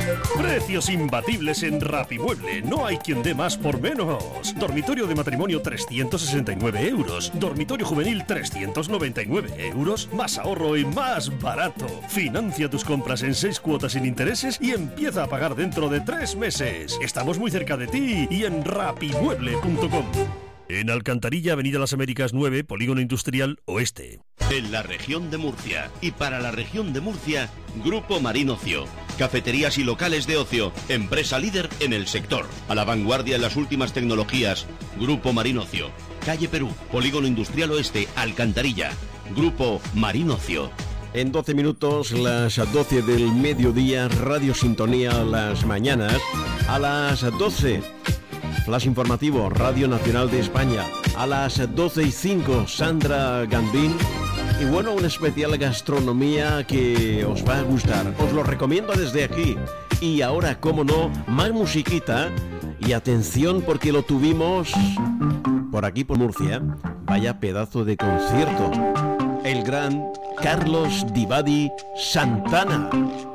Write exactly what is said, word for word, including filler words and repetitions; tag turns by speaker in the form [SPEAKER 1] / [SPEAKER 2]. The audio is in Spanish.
[SPEAKER 1] Precios imbatibles en Rapimueble. No hay quien dé más por menos. Dormitorio de matrimonio trescientos sesenta y nueve euros. Dormitorio juvenil trescientos noventa y nueve euros. Más ahorro y más barato. Financia tus compras en seis cuotas sin intereses y empieza a pagar dentro de tres meses. Estamos muy cerca de ti y en rapimueble punto com. En Alcantarilla, Avenida Las Américas nueve, Polígono Industrial Oeste.
[SPEAKER 2] En la región de Murcia y para la región de Murcia, Grupo Marín Ocio. Cafeterías y locales de ocio, empresa líder en el sector. A la vanguardia en las últimas tecnologías, Grupo Marín Ocio. Calle Perú, Polígono Industrial Oeste, Alcantarilla. Grupo Marín Ocio.
[SPEAKER 3] En doce minutos, las doce del mediodía, Radio Sintonía las mañanas. A las doce... Flash informativo, Radio Nacional de España. A las doce y cinco, Sandra Gambín. Y bueno, una especial gastronomía que os va a gustar. Os lo recomiendo desde aquí. Y ahora, cómo no, más musiquita. Y atención porque lo tuvimos por aquí, por Murcia. Vaya pedazo de concierto. El gran Carlos Di Badi Santana.